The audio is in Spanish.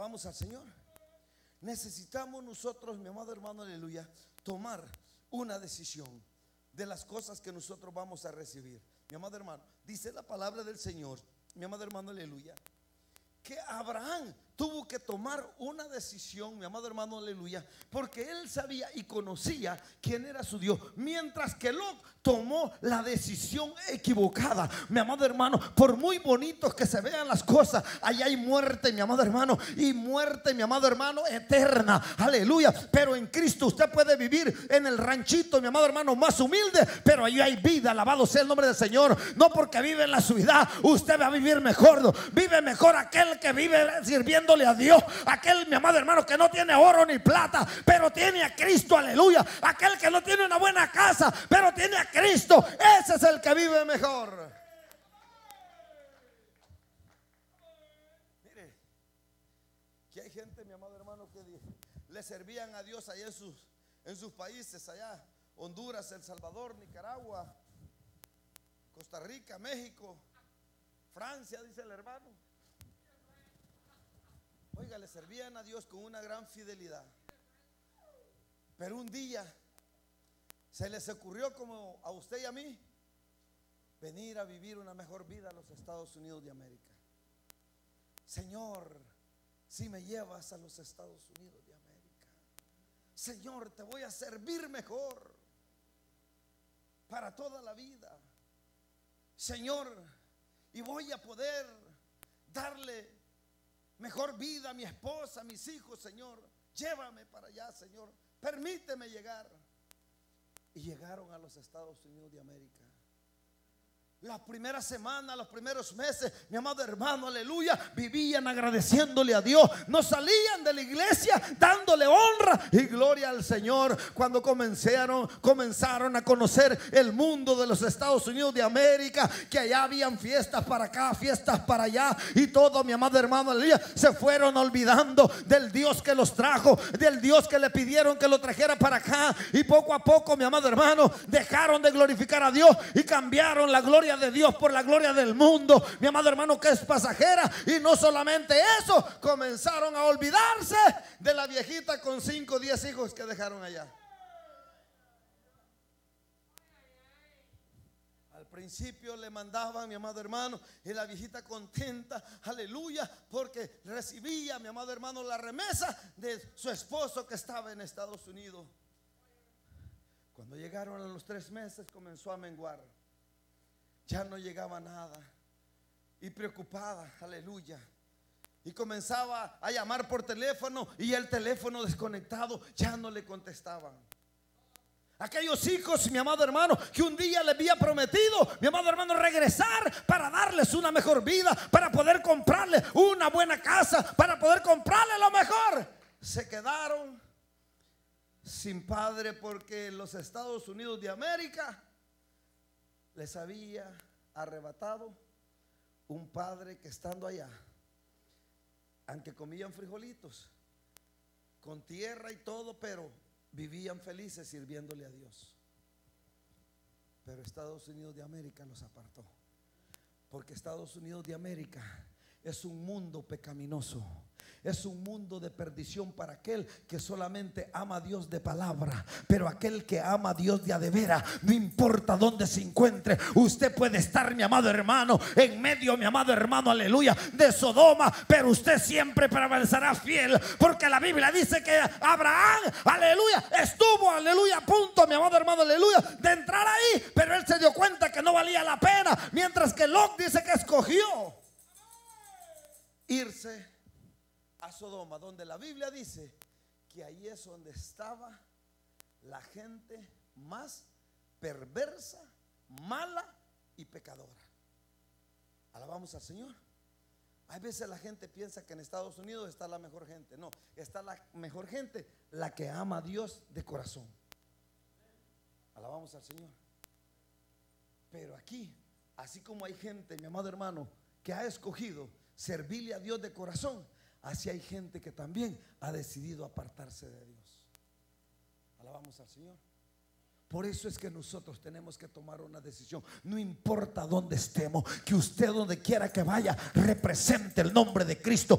Alabamos al Señor. Necesitamos nosotros, mi amado hermano, aleluya, tomar una decisión de las cosas que nosotros vamos a recibir. Mi amado hermano, dice la palabra del Señor, mi amado hermano, aleluya, que Abraham tuvo que tomar una decisión, mi amado hermano, aleluya, porque él sabía y conocía quién era su Dios, mientras que Lot tomó la decisión equivocada. Mi amado hermano, por muy bonitos que se vean las cosas, allá hay muerte, mi amado hermano, y muerte, mi amado hermano, eterna, aleluya. Pero en Cristo usted puede vivir en el ranchito, mi amado hermano, más humilde, pero allí hay vida. Alabado sea el nombre del Señor. No porque vive en la ciudad usted va a vivir mejor, no. Vive mejor aquel que vive sirviéndole a Dios, aquel, mi amado hermano, que no tiene oro ni plata, pero tiene a Cristo, aleluya. Aquel que no tiene una buena casa, pero tiene a Cristo, ese es el que vive mejor. Mire, que hay gente, mi amado hermano, que le servían a Dios allá en sus países, allá Honduras, El Salvador, Nicaragua, Costa Rica, México, Francia, dice el hermano. Oiga, le servían a Dios con una gran fidelidad. Pero un día se les ocurrió, como a usted y a mí, venir a vivir una mejor vida a los Estados Unidos de América. Señor, si me llevas a los Estados Unidos de América, Señor, te voy a servir mejor para toda la vida, Señor, y voy a poder darle mejor vida a mi esposa, a mis hijos, Señor. Llévame para allá, Señor. Permíteme llegar. Y llegaron a los Estados Unidos de América. Las primeras semanas, los primeros meses, mi amado hermano, aleluya, vivían agradeciéndole a Dios. No salían de la iglesia dándole honra y gloria al Señor. Cuando comenzaron a conocer el mundo de los Estados Unidos de América, que allá habían fiestas para acá, fiestas para allá, y todo, mi amado hermano, aleluya, se fueron olvidando del Dios que los trajo, del Dios que le pidieron que lo trajera para acá. Y poco a poco, mi amado hermano, dejaron de glorificar a Dios y cambiaron la gloria de Dios por la gloria del mundo, mi amado hermano, que es pasajera. Y no solamente eso, comenzaron a olvidarse de la viejita con 5 o 10 hijos que dejaron allá. Al principio le mandaban, mi amado hermano, y la viejita contenta, aleluya, porque recibía, mi amado hermano, la remesa de su esposo que estaba en Estados Unidos. Cuando llegaron a los 3 meses comenzó a menguar. Ya no llegaba nada. Y preocupada, aleluya. Y comenzaba a llamar por teléfono y el teléfono desconectado, ya no le contestaban. Aquellos hijos, mi amado hermano, que un día le había prometido, mi amado hermano, regresar para darles una mejor vida, para poder comprarle una buena casa, para poder comprarle lo mejor, se quedaron sin padre, porque los Estados Unidos de América les había arrebatado un padre que, estando allá, aunque comían frijolitos con tierra y todo, pero vivían felices sirviéndole a Dios. Pero Estados Unidos de América los apartó, porque Estados Unidos de América es un mundo pecaminoso. Es un mundo de perdición para aquel que solamente ama a Dios de palabra. Pero aquel que ama a Dios de a de veras, no importa dónde se encuentre, usted puede estar, mi amado hermano, en medio, mi amado hermano, aleluya, de Sodoma, pero usted siempre permanecerá fiel, porque la Biblia dice que Abraham, aleluya, estuvo, aleluya, a punto, mi amado hermano, aleluya, de entrar ahí, pero él se dio cuenta que no valía la pena. Mientras que Lot dice que escogió irse a Sodoma, donde la Biblia dice que ahí es donde estaba la gente más perversa, mala y pecadora. Alabamos al Señor. Hay veces la gente piensa que en Estados Unidos está la mejor gente. No, está la mejor gente, la que ama a Dios de corazón. Alabamos al Señor. Pero aquí, así como hay gente, mi amado hermano, que ha escogido servirle a Dios de corazón, así hay gente que también ha decidido apartarse de Dios. Alabamos al Señor. Por eso es que nosotros tenemos que tomar una decisión. No importa dónde estemos, que usted donde quiera que vaya represente el nombre de Cristo,